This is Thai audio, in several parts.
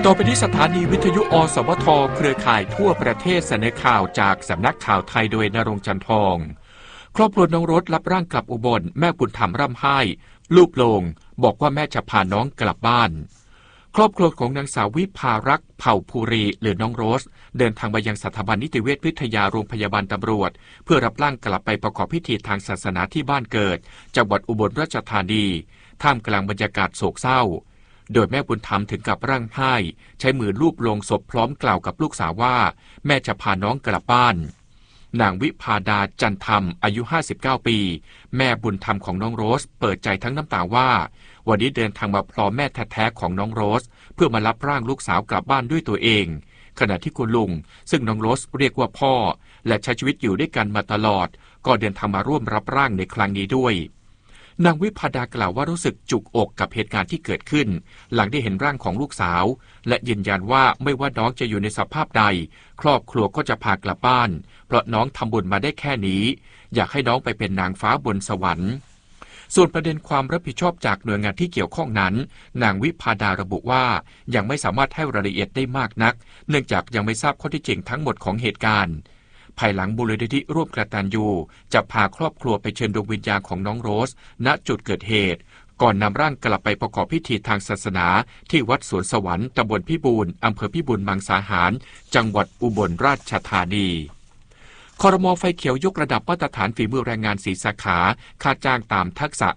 ต่อไปนี้สถานีวิทยุอสมทเครือข่ายทั่วประเทศเสนอข่าวจากสำนักข่าวไทยโดยณรงค์ จันทองครอบครัวน้องรถรับร่างกลับอุบลแม่บุญธรรมร่ำไห้ลูบโลงบอกว่าแม่จะพาน้องกลับบ้านครอบครัวของนางสาววิภารักษ์เผ่าภูรีหรือน้องโรสเดินทางมายังสถาบันนิติเวชวิทยาโรงพยาบาลตำรวจเพื่อรับร่างกลับไปประกอบพิธีทางศาสนาที่บ้านเกิดจังหวัดอุบลราชธานีท่ามกลางบรรยากาศโศกเศร้าโดยแม่บุญธรรมถึงกับร่างไห้ใช้มือลูบลงศพพร้อมกล่าวกับลูกสาวว่าแม่จะพาน้องกลับบ้านนางวิภาดาจันธรรมอายุ59ปีแม่บุญธรรมของน้องโรสเปิดใจทั้งน้ำตาว่าวันนี้เดินทางมาพร้อมแม่แท้ๆของน้องโรสเพื่อมารับร่างลูกสาวกลับบ้านด้วยตัวเองขณะที่คุณลุงซึ่งน้องโรสเรียกว่าพ่อและใช้ชีวิตอยู่ด้วยกันมาตลอดก็เดินทางมาร่วมรับร่างในครั้งนี้ด้วยนางวิภาดากล่าวว่ารู้สึกจุกอกกับเหตุการณ์ที่เกิดขึ้นหลังได้เห็นร่างของลูกสาวและยืนยันว่าไม่ว่าน้องจะอยู่ในสภาพใดครอบครัวก็จะพากลับบ้านเพราะน้องทำบุญมาได้แค่นี้อยากให้น้องไปเป็นนางฟ้าบนสวรรค์ส่วนประเด็นความรับผิดชอบจากหน่วยงานที่เกี่ยวข้องนั้นนางวิภาดาระบุว่ายังไม่สามารถให้รายละเอียดได้มากนักเนื่องจากยังไม่ทราบข้อเท็จจริงทั้งหมดของเหตุการณ์ภายหลังมูลนิธิร่วมกตัญญูจะพาครอบครัวไปเชิญดวงวิญญาณของน้องโรสณจุดเกิดเหตุก่อนนำร่างกลับไปประกอบพิธีทางศาสนาที่วัดสวนสวรรค์ตำบลพิบูลอำเภอพิบูลมังสาหารจังหวัดอุบลราชธานีครม.ไฟเขียวยกระดับมาตรฐานฝีมือแรงงาน4สาขาค่าจ้างตามทักษะ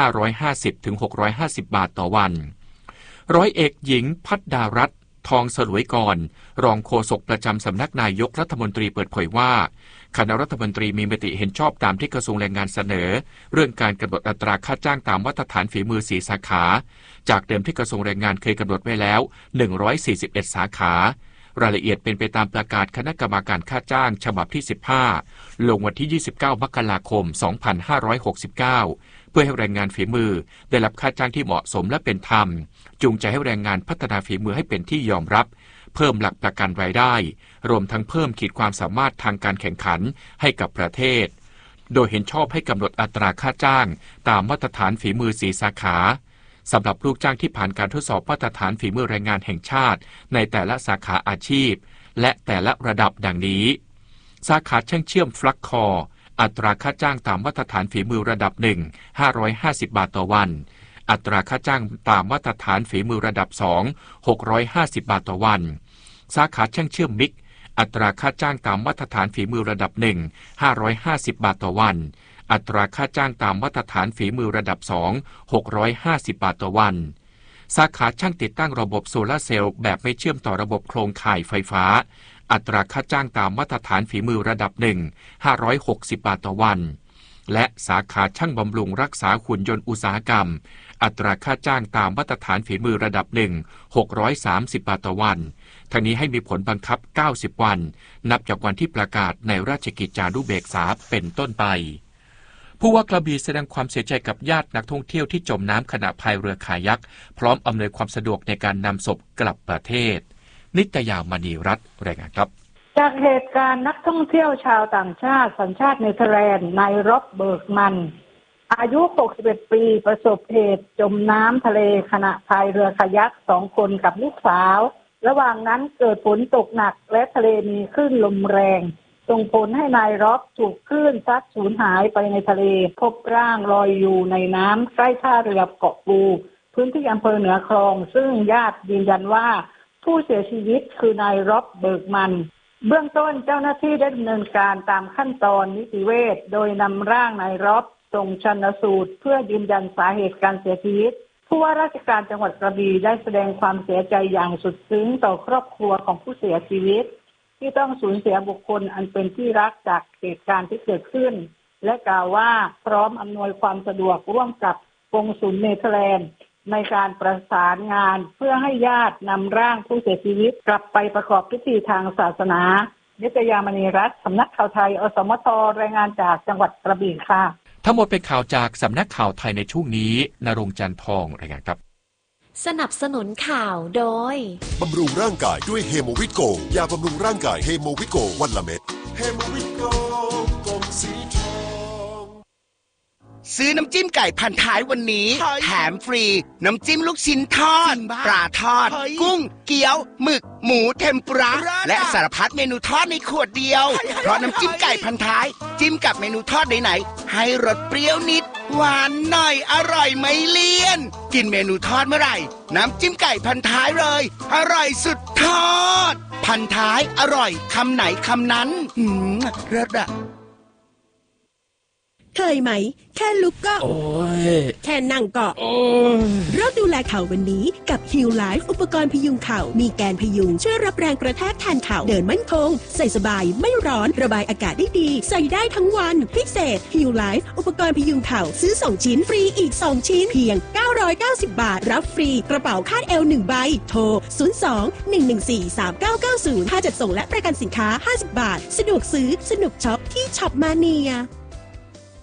550-650 บาทต่อวันร้อยเอกหญิงภัทดารัตน์ทองสลวยกรรองโฆษกประจำสำนักนายกรัฐมนตรีเปิดเผยว่าคณะรัฐมนตรีมีมติเห็นชอบตามที่กระทรวงแรงงานเสนอเรื่องการกำหนดอัตราค่าจ้างตามมาตรฐานฝีมือ4สาขาจากเดิมที่กระทรวงแรงงานเคยกำหนดไว้แล้ว141สาขารายละเอียดเป็นไปตามประกาศคณะกรรมการค่าจ้างฉบับที่15ลงวันที่29มกราคม2569เพื่อให้แรงงานฝีมือได้รับค่าจ้างที่เหมาะสมและเป็นธรรมจูงใจให้แรงงานพัฒนาฝีมือให้เป็นที่ยอมรับเพิ่มหลักประกันรายได้รวมทั้งเพิ่มขีดความสามารถทางการแข่งขันให้กับประเทศโดยเห็นชอบให้กำหนดอัตราค่าจ้างตามมาตรฐานฝีมือ4สาขาสำหรับลูกจ้างที่ผ่านการทดสอบมาตรฐานฝีมือแรงงานแห่งชาติในแต่ละสาขาอาชีพและแต่ละระดับดังนี้สาขาช่างเชื่อมฟลักคออัตราค่าจ้างตามมาตรฐานฝีมือระดับ1 550 บาทต่อวันอัตราค่าจ้างตามมาตรฐานฝีมือระดับ2 650 บาทต่อวันสาขาช่างเชื่อมมิกอัตราค่าจ้างตามมาตรฐานฝีมือระดับ1 550 บาทต่อวันอัตราค่าจ้างตามมาตรฐานฝีมือระดับ2 650 บาทต่อวันสาขาช่างติดตั้งระบบโซลาร์เซลล์แบบไม่เชื่อมต่อระบบโครงข่ายไฟฟ้าอัตราค่าจ้างตามมาตรฐานฝีมือระดับ1 560 บาทต่อวันและสาขาช่างบำรุงรักษาหุ่นยนต์อุตสาหกรรมอัตราค่าจ้างตามมาตรฐานฝีมือระดับ1 630 บาทต่อวันทั้งนี้ให้มีผลบังคับ90วันนับจากวันที่ประกาศในราชกิจจานุเบกษาเป็นต้นไปผู้ว่ากระบี่แสดงความเสียใจกับญาตินักท่องเที่ยวที่จมน้ำขณะพายเรือคายักพร้อมอำนวยความสะดวกในการนำศพกลับประเทศนิตยามณีรัตน์รายงานครับจากเหตุการณ์นักท่องเที่ยวชาวต่างชาติสัญชาติเนเธอร์แลนด์นายร็อบเบิร์กมันอายุ61ปีประสบเหตุจมน้ำทะเลขณะพายเรือคายัก2คนกับลูกสาวระหว่างนั้นเกิดฝนตกหนักและทะเลมีคลื่นลมแรงส่งผลให้นายร็อบถูกคลื่นซัดสูญหายไปในทะเลพบร่างลอยอยู่ในน้ำใกล้ท่าเรือเกาะปูพื้นที่อำเภอเหนือคลองซึ่งญาติยืนยันว่าผู้เสียชีวิตคือนายร็อบเบิร์กมันเบื้องต้นเจ้าหน้าที่ได้ดำเนินการตามขั้นตอนนิติเวชโดยนำร่างนายร็อบส่งชันสูตรเพื่อยืนยันสาเหตุการเสียชีวิตผู้ว่าราชการจังหวัดกระบี่ได้แสดงความเสียใจอย่างสุดซึ้งต่อครอบครัวของผู้เสียชีวิตที่ต้องสูญเสียบุคคลอันเป็นที่รักจากเหตุการณ์ที่เกิดขึ้นและกล่าวว่าพร้อมอำนวยความสะดวกร่วมกับกงสุลเนเธอร์แลนด์ในการประสานงานเพื่อให้ญาตินำร่างผู้เสียชีวิตกลับไปประกอบพิธีทางศาสนานิตยามณีรัตน์สำนักข่าวไทยอสมทรายงานจากจังหวัดกระบี่ค่ะทั้งหมดเป็นข่าวจากสำนักข่าวไทยในช่วงนี้ณรงค์ จันทองรายงานครับสนับสนุนข่าวโดยบำรุงร่างกายด้วยเฮโมวิโกยาบำรุงร่างกายเฮโมวิโกวันละเม็ดเฮโมวิโกกลมสีทองซื้อน้ำจิ้มไก่พันท้ายวันนี้แถมฟรีน้ำจิ้มลูกชิ้นทอดปลาทอดกุ้งเกี๊ยวหมึกหมูเทมปุระและสารพัดเมนูทอดในขวดเดียวเพราะน้ำจิ้มไก่พันท้ายจิ้มกับเมนูทอดไหนๆให้รสเปรี้ยวนิดหวานหน่อยอร่อยไม่เลี่ยนกินเมนูทอดเมื่อไหร่น้ำจิ้มไก่พันท้ายเลยอร่อยสุดทอดพันท้ายอร่อยคำไหนคำนั้นเลิศอะเคยไหมแค่ลุกก็แค่นั่งก็เริ่มดูแลเข่าวันนี้กับ Heal Life อุปกรณ์พยุงเข่ามีแกนพยุงช่วยรับแรงกระแทกแทนเข่าเดินมั่นคงใส่สบายไม่ร้อนระบายอากาศได้ดีใส่ได้ทั้งวันพิเศษ Heal Life อุปกรณ์พยุงเข่าซื้อ2ชิ้นฟรีอีก2ชิ้นเพียง990 บาทรับฟรีกระเป๋าคาดเอว1ใบโทร02-114-3990ค่าจัดส่งและประกันสินค้า50 บาทสะดวกซื้อสนุกช็อปที่ช็อปมาเนีย